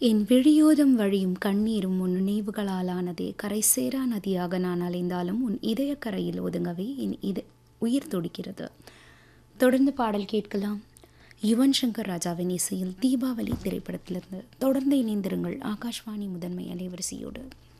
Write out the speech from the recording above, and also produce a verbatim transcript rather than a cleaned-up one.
என் விழியோரம் வழியும் கண்ணீரும் உன் நினைவுகளாலானதே. கரை சேரா நதியாக நான் அலைந்தாலும் உன் இதய கரையில் ஒதுங்கவே என் இத உயிர் துடிக்கிறது. தொடர்ந்து பாடல் கேட்கலாம். யுவன் சங்கர் ராஜாவின் இசையில் தீபாவளி திரைப்படத்திலிருந்து. தொடர்ந்து இணைந்திருங்கள் ஆகாஷ்வாணி முதன்மை அலைவரிசையோடு.